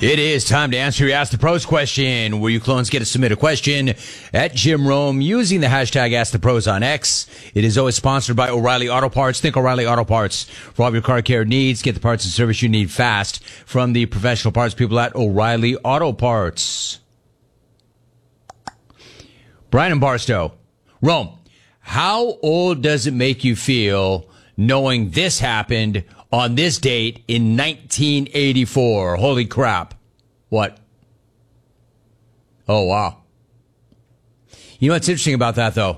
It is time to answer your Ask the Pros question, where you clones get to submit a question at Jim Rome using the hashtag Ask the Pros on X. It is always sponsored by O'Reilly Auto Parts. Think O'Reilly Auto Parts for all of your car care needs. Get the parts and service you need fast from the professional parts people at O'Reilly Auto Parts. Brian and Barstow. Rome, how old does it make you feel knowing this happened on this date in 1984? Holy crap. What? Oh, wow. You know what's interesting about that, though?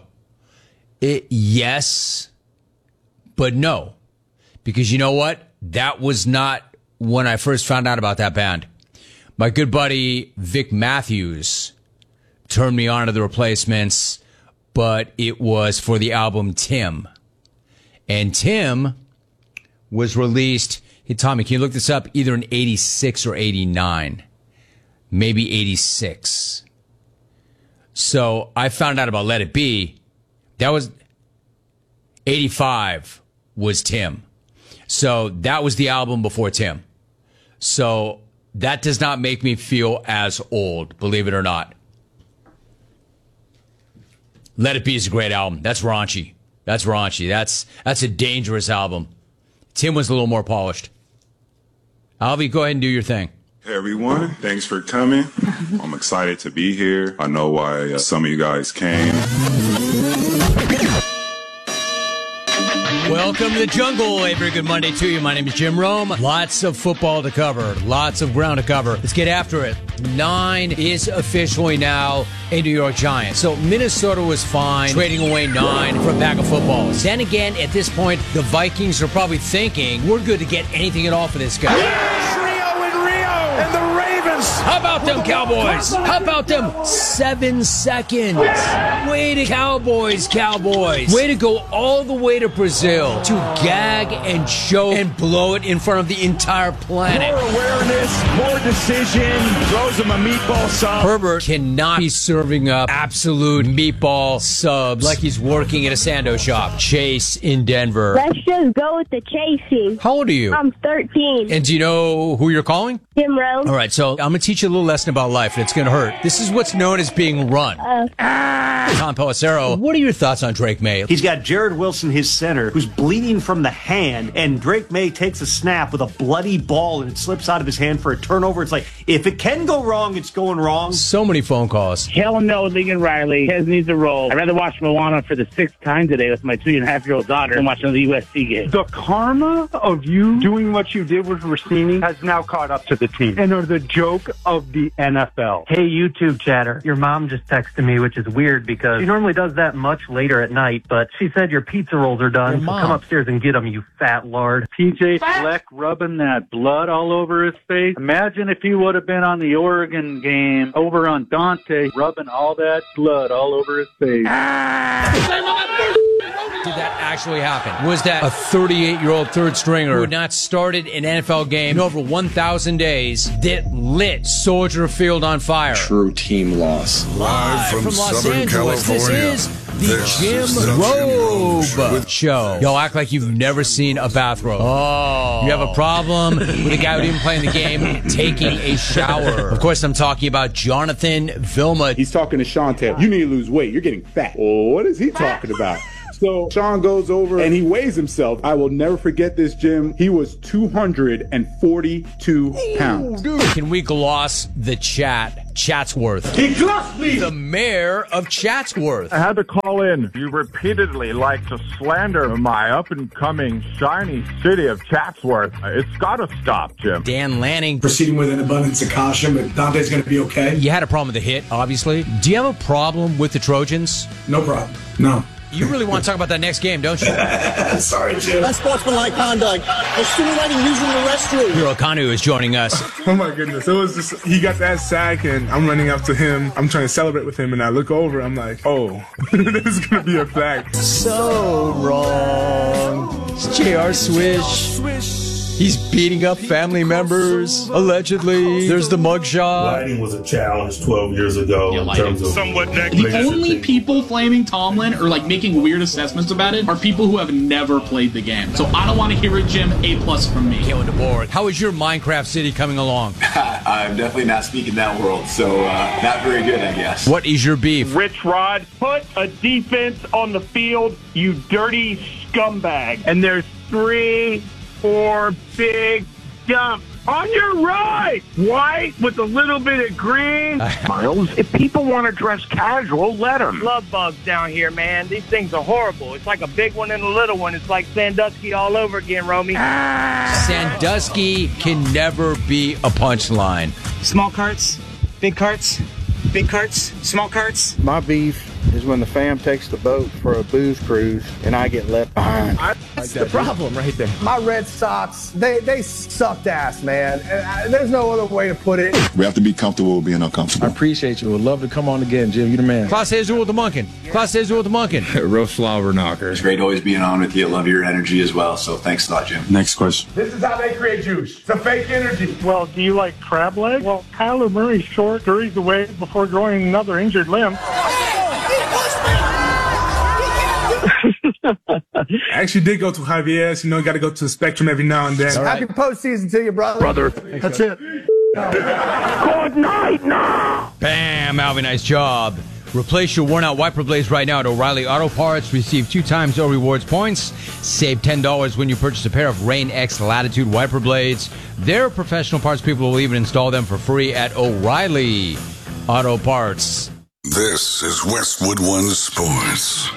Yes, but no. Because you know what? That was not when I first found out about that band. My good buddy Vic Matthews turned me on to the Replacements, but it was for the album Tim. And Tim was released, hey, Tommy, can you look this up? Either in 86 or 89. Maybe 86. So I found out about Let It Be. That was 85 was Tim. So that was the album before Tim. So that does not make me feel as old, believe it or not. Let It Be is a great album. That's raunchy. That's raunchy. That's a dangerous album. Tim was a little more polished. Alvy, go ahead and do your thing. Hey everyone, thanks for coming. I'm excited to be here. I know why some of you guys came. Welcome to the jungle. A very good Monday to you. My name is Jim Rome. Lots of football to cover. Lots of ground to cover. Let's get after it. 9 is officially now a New York Giant. So Minnesota was fine trading away 9 for a bag of football. Then again, at this point, the Vikings are probably thinking, we're good to get anything at all for this guy. Trio in Rio and the Ravens. How about them Cowboys? How about them 7 seconds? Way to Cowboys, Cowboys. Way to go all the way to Brazil to gag and choke and blow it in front of the entire planet. More awareness, more decision, throws him a meatball sub. Herbert cannot be serving up absolute meatball subs like he's working at a Sando shop. Chase in Denver. Let's just go with the chasing. How old are you? I'm 13. And do you know who you're calling? Jim Rome. All right, so I'm going to teach you a little lesson about life, and it's going to hurt. This is what's known as being run. Tom Pelissero, what are your thoughts on Drake May? He's got Jared Wilson, his center, who's bleeding from the hand, and Drake May takes a snap with a bloody ball, and it slips out of his hand for a turnover. It's like, if it can go wrong, it's going wrong. So many phone calls. Hell no, Lincoln Riley. Hez needs a role. I'd rather watch Moana for the 6th time today with my 2.5-year-old daughter than watch another USC game. The karma of you doing what you did with Rossini has now caught up to the team and are the joke of the NFL. Hey, YouTube chatter. Your mom just texted me, which is weird because she normally does that much later at night, but she said your pizza rolls are done, so come upstairs and get them, you fat lard. PJ Fleck rubbing that blood all over his face. Imagine if he would have been on the Oregon game over on Dante, rubbing all that blood all over his face. Did that actually happen? Was that a 38-year-old third stringer who had not started an NFL game in over 1,000 days that lit Soldier Field on fire? True team loss. Live from Los Angeles, this is the Jim Robe Show. Y'all act like you've never seen a bathrobe. Oh. You have a problem with a guy who didn't play in the game taking a shower. Of course, I'm talking about Jonathan Vilma. He's talking to Sean Taylor. You need to lose weight. You're getting fat. Oh, what is he talking about? So Sean goes over and he weighs himself. I will never forget this, Jim. He was 242 pounds. Dude. Can we gloss the Chatsworth? He glossed me! The mayor of Chatsworth. I had to call in. You repeatedly like to slander my up-and-coming shiny city of Chatsworth. It's got to stop, Jim. Dan Lanning. Proceeding with an abundance of caution, but Dante's going to be okay. You had a problem with the hit, obviously. Do you have a problem with the Trojans? No problem. No. You really want to talk about that next game, don't you? Sorry, Jim. Unsportsmanlike conduct. Insinuating using the restroom. Hiro Kanu is joining us. Oh my goodness. It was just, he got that sack and I'm running up to him. I'm trying to celebrate with him and I look over. I'm like, oh, this is going to be a flag. So wrong. It's JR Swish. He's beating up family members, allegedly. There's the mugshot. Lighting was a challenge 12 years ago in terms of somewhat negative. The only people flaming Tomlin or like making weird assessments about it are people who have never played the game. So I don't want to hear it, Jim. A+ from me. Killing the board. How is your Minecraft city coming along? I'm definitely not speaking that world, so not very good, I guess. What is your beef? Rich Rod, put a defense on the field, you dirty scumbag. And there's 3 4 big dumps. On your right, white with a little bit of green. Miles, if people want to dress casual, let them. Love bugs down here, man. These things are horrible. It's like a big one and a little one. It's like Sandusky all over again, Romy. Sandusky can never be a punchline. Small carts, big carts, big carts, small carts. My beef is when the fam takes the boat for a booze cruise and I get left behind. That's the problem right there. My Red Sox, they sucked ass, man. And there's no other way to put it. We have to be comfortable with being uncomfortable. I appreciate you. Would love to come on again, Jim. You the man. Klaus Hazel with the Munkin. Klaus Hazel with the Munkin. Roast slobber knocker. It's great always being on with you. I love your energy as well, so thanks a lot, Jim. Next question. This is how they create juice. It's a fake energy. Well, do you like crab legs? Well, Kyler Murray's short, hurries away before growing another injured limb. I actually did go to Javier's. You know, got to go to the Spectrum every now and then. Happy postseason to you, brother. That's it. Good night now. Bam, Alvin, nice job. Replace your worn-out wiper blades right now at O'Reilly Auto Parts. Receive 2 times O Rewards points. Save $10 when you purchase a pair of Rain X Latitude wiper blades. Their professional parts people will even install them for free at O'Reilly Auto Parts. This is Westwood One Sports.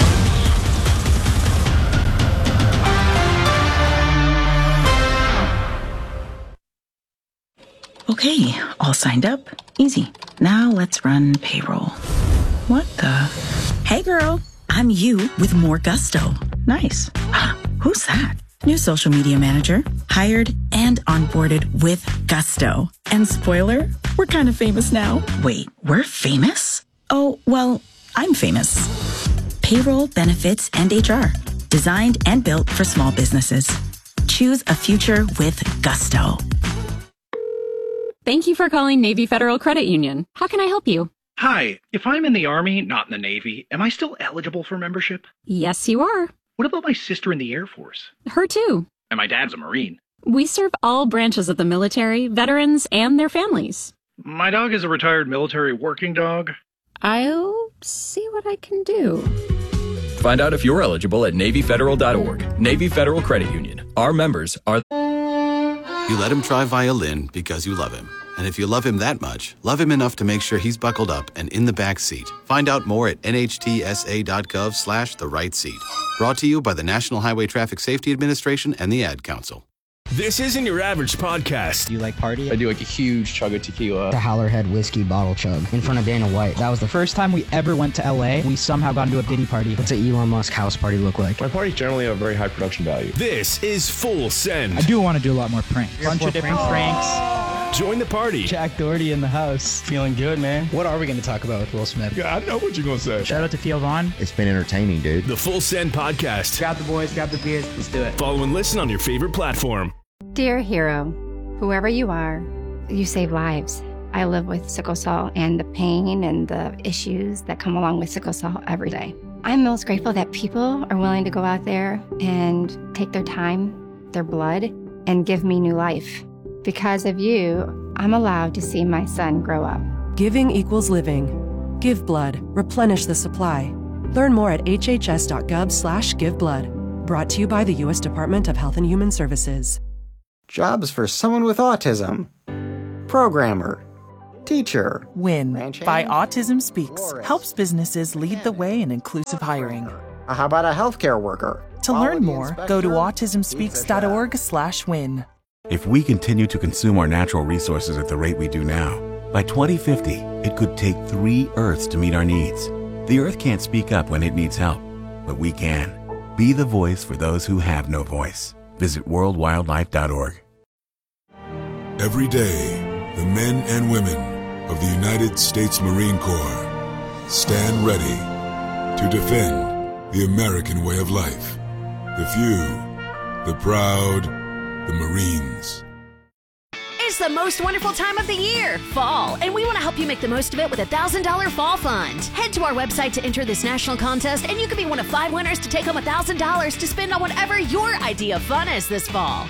Okay, all signed up. Easy. Now let's run payroll. What the? Hey girl, I'm you with more gusto. Nice. Who's that? New social media manager. Hired and onboarded with gusto. And spoiler, we're kind of famous now. Wait, we're famous? Oh, well, I'm famous. Payroll, benefits, and HR. Designed and built for small businesses. Choose a future with gusto. Thank you for calling Navy Federal Credit Union. How can I help you? Hi, if I'm in the Army, not in the Navy, am I still eligible for membership? Yes, you are. What about my sister in the Air Force? Her too. And my dad's a Marine. We serve all branches of the military, veterans, and their families. My dog is a retired military working dog. I'll see what I can do. Find out if you're eligible at NavyFederal.org. Navy Federal Credit Union. Our members are... You let him try violin because you love him. And if you love him that much, love him enough to make sure he's buckled up and in the back seat. Find out more at nhtsa.gov/the-right-seat. Brought to you by the National Highway Traffic Safety Administration and the Ad Council. This isn't your average podcast. Do you like party? I do like a huge chug of tequila. The Howlerhead whiskey bottle chug in front of Dana White. That was the first time we ever went to LA. We somehow got into a Diddy party. What's an Elon Musk house party look like? My parties generally have very high production value. This is Full Send. I do want to do a lot more pranks. Bunch of different pranks. Join the party. Jack Doherty in the house. Feeling good, man. What are we going to talk about with Will Smith? Yeah, I know what you're going to say. Shout out to Theo Vaughn. It's been entertaining, dude. The Full Send Podcast. Grab the boys, grab the beers. Let's do it. Follow and listen on your favorite platform. Dear hero, whoever you are, you save lives. I live with sickle cell and the pain and the issues that come along with sickle cell every day. I'm most grateful that people are willing to go out there and take their time, their blood, and give me new life. Because of you, I'm allowed to see my son grow up. Giving equals living. Give blood. Replenish the supply. Learn more at hhs.gov/giveblood. Brought to you by the U.S. Department of Health and Human Services. Jobs for someone with autism. Programmer. Teacher. WIN by Autism Speaks helps businesses lead the way in inclusive hiring. How about a healthcare worker? To learn more, go to autismspeaks.org/win. If we continue to consume our natural resources at the rate we do now, by 2050, it could take 3 Earths to meet our needs. The Earth can't speak up when it needs help, but we can. Be the voice for those who have no voice. Visit worldwildlife.org. Every day, the men and women of the United States Marine Corps stand ready to defend the American way of life. The few, the proud, the Marines. It's the most wonderful time of the year, fall, and we want to help you make the most of it with a $1,000 fall fund. Head to our website to enter this national contest, and you could be one of 5 winners to take home $1,000 to spend on whatever your idea of fun is this fall.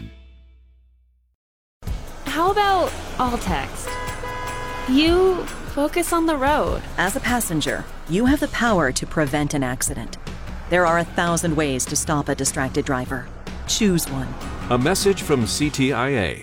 How about all text? You focus on the road. As a passenger, you have the power to prevent an accident. There are 1,000 ways to stop a distracted driver. Choose one. A message from CTIA.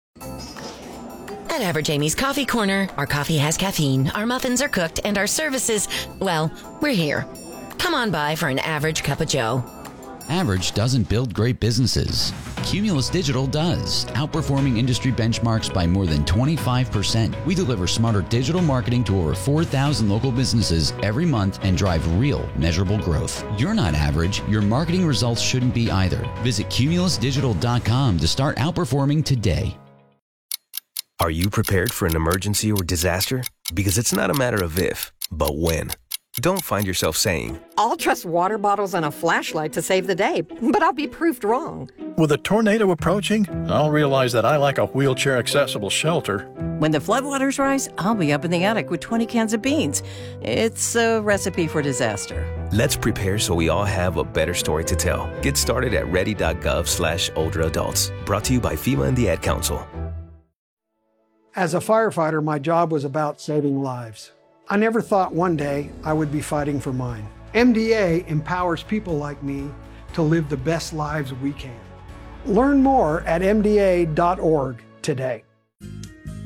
At Average Amy's Coffee Corner, our coffee has caffeine, our muffins are cooked, and our services, well, we're here. Come on by for an average cup of joe. Average doesn't build great businesses. Cumulus Digital does, outperforming industry benchmarks by more than 25%. We deliver smarter digital marketing to over 4,000 local businesses every month and drive real, measurable growth. You're not average. Your marketing results shouldn't be either. Visit cumulusdigital.com to start outperforming today. Are you prepared for an emergency or disaster? Because it's not a matter of if, but when. Don't find yourself saying, I'll trust water bottles and a flashlight to save the day, but I'll be proved wrong. With a tornado approaching, I'll realize that I like a wheelchair-accessible shelter. When the floodwaters rise, I'll be up in the attic with 20 cans of beans. It's a recipe for disaster. Let's prepare so we all have a better story to tell. Get started at ready.gov/older adults. Brought to you by FEMA and the Ad Council. As a firefighter, my job was about saving lives. I never thought one day I would be fighting for mine. MDA empowers people like me to live the best lives we can. Learn more at MDA.org today.